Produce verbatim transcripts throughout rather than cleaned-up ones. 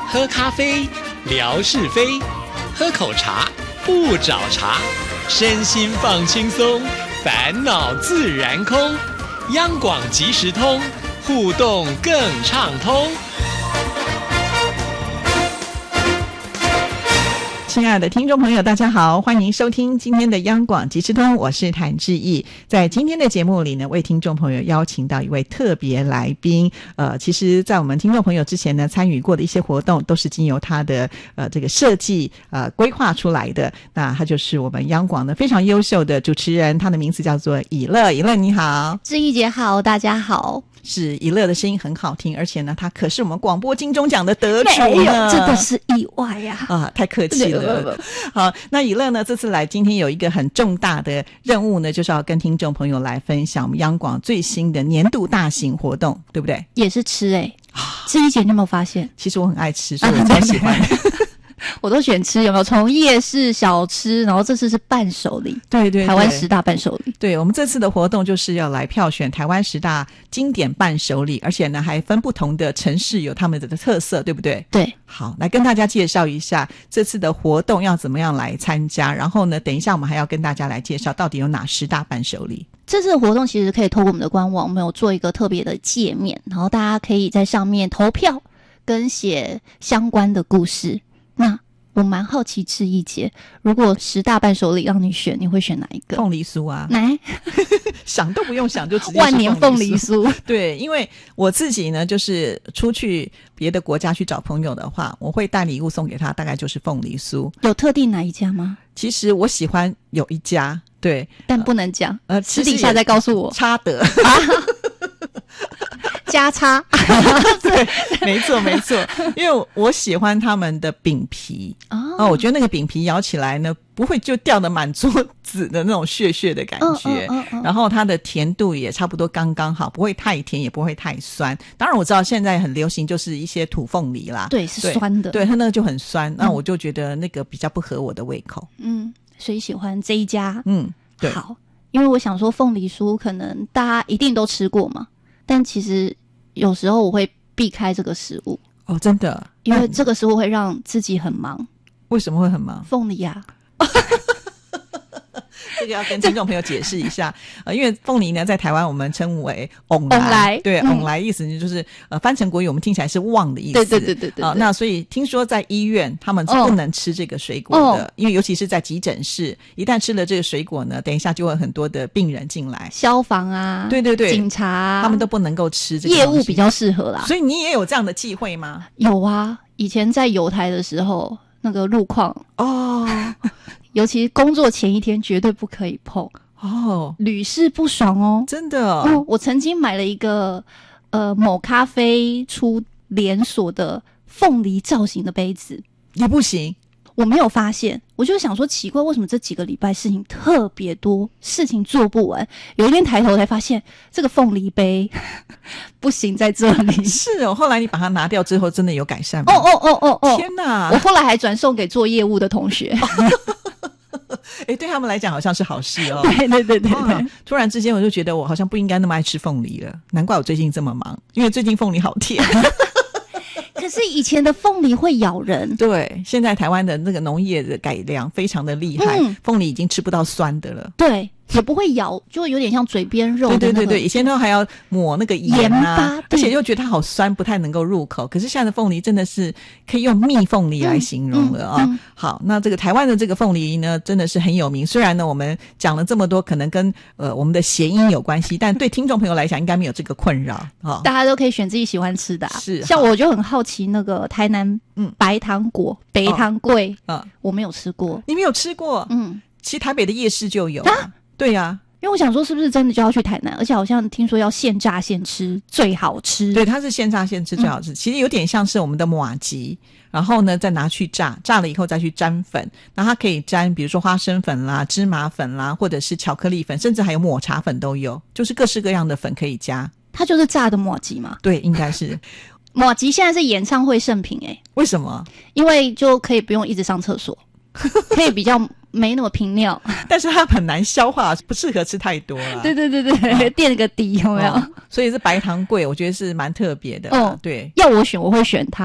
喝咖啡，聊是非；喝口茶，不找茬。身心放轻松，烦恼自然空。央广即时通，互动更畅通。 亲爱的听众朋友大家好，欢迎收听今天的央广即时通，我是谭志毅。在今天的节目里呢，为听众朋友邀请到一位特别来宾，呃，其实在我们听众朋友之前呢参与过的一些活动都是经由他的呃这个设计呃规划出来的。那他就是我们央广的非常优秀的主持人，他的名字叫做以乐。以乐你好。 志毅姐好，大家好。 是以乐的声音很好听，而且呢他可是我们广播金钟奖的得主呢， 没有，真的是意外呀、 啊！啊，太客气了。好，那以乐呢这次来今天有一个很重大的任务呢，就是要跟听众朋友来分享我们央广最新的年度大型活动，对不对？ 也是吃哎、欸，志毅姐你有没有发现？ 其实我很爱吃，所以我才喜欢。 我都选吃，有没有？从夜市小吃，然后这次是伴手礼， 对 对, 对， 台湾十大伴手礼。 对，我们这次的活动就是要来票选台湾十大经典伴手礼，而且呢还分不同的城市有他们的特色，对不对？ 对。 好，来跟大家介绍一下这次的活动要怎么样来参加，然后呢等一下我们还要跟大家来介绍到底有哪十大伴手礼。 这次的活动其实可以透过我们的官网，我们有做一个特别的界面，然后大家可以在上面投票跟写相关的故事。那我蛮好奇志毅姐，如果十大伴手礼让你选，你会选哪一个？ 凤梨酥啊， 来想都不用想就直接是万年凤梨酥。 对，因为我自己呢就是出去别的国家去找朋友的话，我会带礼物送给他，大概就是凤梨酥。 有特定哪一家吗？ 其实我喜欢有一家，对， 但不能讲， 呃， 私底下再告诉我。 差德加差对，没错没错，因为我喜欢他们的饼皮哦、呃，我觉得那个饼皮咬起来呢不会就掉得满桌子的那种屑屑的感觉、嗯嗯嗯嗯、然后它的甜度也差不多刚刚好，不会太甜也不会太酸。当然我知道现在很流行就是一些土凤梨啦， 对，是酸的， 对， 对，它那个就很酸、嗯、那我就觉得那个比较不合我的胃口， 嗯，所以喜欢这一家。 嗯，对， 好，因为我想说凤梨酥可能大家一定都吃过嘛，但其实有时候我会避开这个食物。 哦，真的？ 因为这个食物会让自己很忙。 为什么会很忙？ 凤梨啊这个要跟听众朋友解释一下，呃，因为凤梨呢，在台湾我们称为翁来，对，翁、嗯、来意思就是呃，翻成国语我们听起来是旺的意思， 对对对对对。 啊、呃，那所以听说在医院他们是不能吃这个水果的，哦、因为尤其是在急诊室，一旦吃了这个水果呢，等一下就会有很多的病人进来， 消防啊， 对对对， 警察、啊， 他们都不能够吃这个。 业务比较适合啦。 所以你也有这样的忌讳吗？ 有啊，以前在油台的时候，那个路况哦。 尤其工作前一天绝对不可以碰哦， 屡试不爽哦， 真的哦。 哦，我曾经买了一个呃某咖啡出连锁的凤梨造型的杯子， 也不行。 我没有发现，我就想说奇怪，为什么这几个礼拜事情特别多，事情做不完？有一天抬头才发现，这个凤梨杯不行在这里。 是哦，后来你把它拿掉之后，真的有改善吗？ 哦哦哦哦哦！ 天哪！ 我后来还转送给做业务的同学。 哎、欸，对他们来讲好像是好事哦。 对对对对对、 哦，突然之间我就觉得我好像不应该那么爱吃凤梨了，难怪我最近这么忙，因为最近凤梨好甜。 可是以前的凤梨会咬人， 对，现在台湾的那个农业的改良非常的厉害，嗯、凤梨已经吃不到酸的了。 对，也不会咬，就有点像嘴边肉的、那个。 对对对对，以前都还要抹那个盐啊，而且又觉得它好酸，不太能够入口。可是现在的凤梨真的是可以用蜜凤梨来形容了啊、嗯嗯嗯！好，那这个台湾的这个凤梨呢，真的是很有名。虽然呢，我们讲了这么多，可能跟呃我们的谐音有关系，但对听众朋友来讲，应该没有这个困扰啊、哦。 大家都可以选自己喜欢吃的、啊， 是。 像我就很好奇那个台南嗯白糖果、北糖粿啊、哦，我没有吃过。 你没有吃过？嗯，其实台北的夜市就有啊。对呀、啊， 因为我想说是不是真的就要去台南，而且好像听说要现炸现吃最好吃。 对，它是现炸现吃最好吃、嗯、其实有点像是我们的麻糬，然后呢再拿去炸，炸了以后再去沾粉，那它可以沾比如说花生粉啦、芝麻粉啦，或者是巧克力粉，甚至还有抹茶粉都有，就是各式各样的粉可以加。 它就是炸的麻糬吗？ 对，应该是。 麻糬现在是演唱会圣品欸。 为什么？ 因为就可以不用一直上厕所，可以比较没那么频尿， 但是它很难消化，不适合吃太多啦。 对对对对，哦、垫个底有没有、哦？ 所以是白糖粿，我觉得是蛮特别的。哦，对， 要我选我会选它，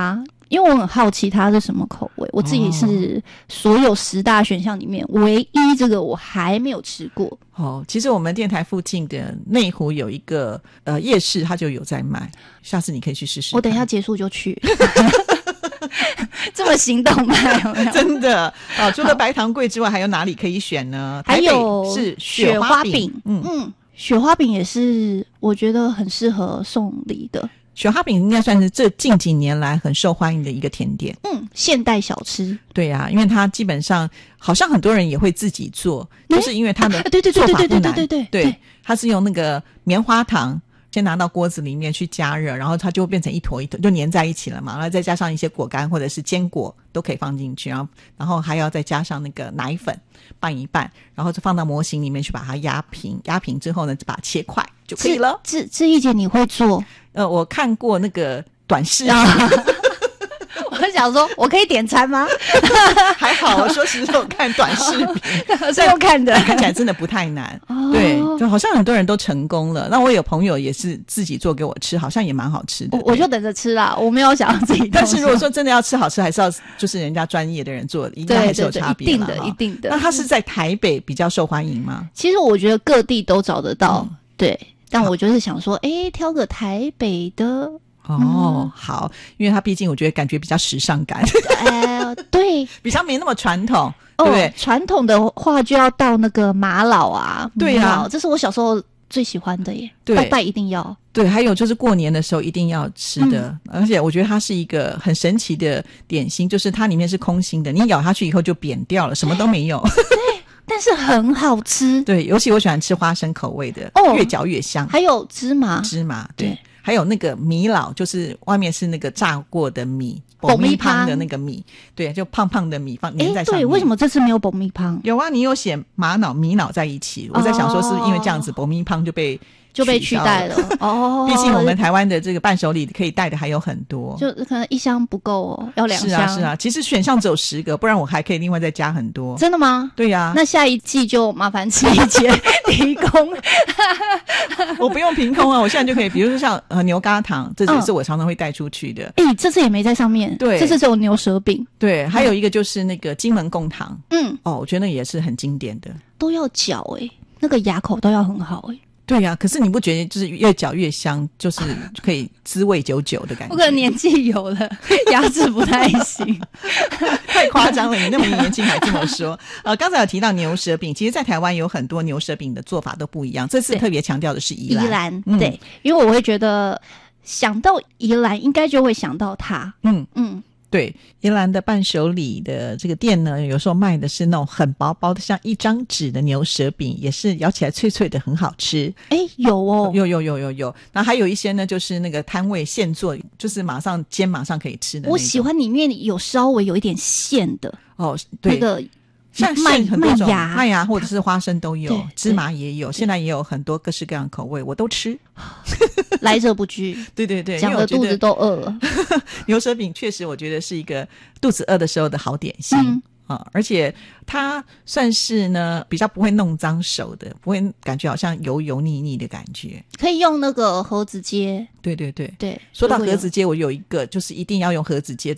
因为我很好奇它是什么口味，我自己是所有十大选项里面唯一这个我还没有吃过。 哦，其实我们电台附近的内湖有一个呃夜市，它就有在卖，下次你可以去试试看。 我等一下结束就去。这么行动派有没有？ 真的哦，除了白糖桂之外，还有哪里可以选呢？ 还有是雪花饼， 嗯嗯，雪花饼也是我觉得很适合送礼的。 雪花饼应该算是这近几年来很受欢迎的一个甜点， 嗯，现代小吃。 对呀、啊，因为它基本上好像很多人也会自己做， 欸、 就是因为它的啊对对对对对对对对对对，它是用那个棉花糖先拿到锅子里面去加热，然后它就会变成一坨一坨，就粘在一起了嘛。然后再加上一些果干或者是坚果都可以放进去，然后然后还要再加上那个奶粉拌一拌，然后就放到模型里面去把它压平，压平之后呢，就把它切块就可以了。 志志毅姐，你会做？ 呃，我看过那个短视频。 我想说，我可以点餐吗？ 还好，我说实话，我看短视频是用看的， 看起来真的不太难。哦、对，就好像很多人都成功了。那我有朋友也是自己做给我吃，好像也蛮好吃的。 我, 我就等着吃啦，我没有想要自己。 但是如果说真的要吃好吃，还是要就是人家专业的人做，应该还是有差别啦。 对对对，一定的，一定的。 那它是在台北比较受欢迎吗？ 其实我觉得各地都找得到， 嗯、 对。但我就是想说，哎，挑个台北的。 哦、嗯，好，因为它毕竟我觉得感觉比较时尚感， 呃，对， 比较没那么传统， 哦、 对不对？ 传统的话就要到那个玛瑙啊， 对啊， 这是我小时候最喜欢的耶， 对， 拜拜一定要。 对，还有就是过年的时候一定要吃的、嗯、而且我觉得它是一个很神奇的点心，就是它里面是空心的，你咬下去以后就扁掉了，什么都没有。 对，但是很好吃。 对，尤其我喜欢吃花生口味的， 哦、 越嚼越香。 还有芝麻， 芝麻，对。 对， 还有那个米老，就是外面是那个炸过的米，爆米香的那个米，对，就胖胖的米放粘在上面。 对，为什么这次没有爆米香？ 有啊，你有写玛瑙米脑在一起，我在想说是因为这样子，爆米香就被就被取代了。哦， 毕竟我们台湾的这个伴手礼可以带的还有很多， 就可能一箱不够哦，要两箱。 是啊，是啊，其实选项只有十个，不然我还可以另外再加很多。 真的吗？ 对呀、啊， 那下一季就麻烦志毅姐提供。 我不用凭空啊，我现在就可以，比如说像呃牛轧糖，这也是我常常会带出去的。 哎、嗯，这次也没在上面， 对， 这次只有牛舌饼。 对，还有一个就是那个金门贡糖， 嗯， 哦，我觉得那也是很经典的， 都要嚼哎、欸，那个牙口都要很好哎、欸。 对呀、啊，可是你不觉得就是越嚼越香，就是可以滋味久久的感觉？ 我可能年纪有了，牙齿不太行， 太夸张了！你那么年轻还这么说。呃，刚才有提到牛舌饼，其实在台湾有很多牛舌饼的做法都不一样。这次特别强调的是宜兰， 宜兰、 嗯、 对，因为我会觉得想到宜兰，应该就会想到它。 嗯嗯。 对，宜兰的伴手礼的这个店呢，有时候卖的是那种很薄薄的，像一张纸的牛舌饼，也是咬起来脆脆的，很好吃。 哎，有哦， 有有有有有。然后还有一些呢，就是那个摊位现做，就是马上煎，马上可以吃的那种。 我喜欢里面有稍微有一点馅的哦，对， 那个。 像麦很多种麦芽麦芽或者是花生都有，芝麻也有， 对现在也有很多各式各样的口味，我都吃， 来者不拒。 对对对， 讲的肚子都饿了。 牛舌饼确实我觉得是一个肚子饿的时候的好点心。嗯啊，而且它算是呢比较不会弄脏手的，不会感觉好像油油腻腻的感觉。 可以用那个盒子接。 对对对对， 说到盒子接，我有一个就是一定要用盒子接的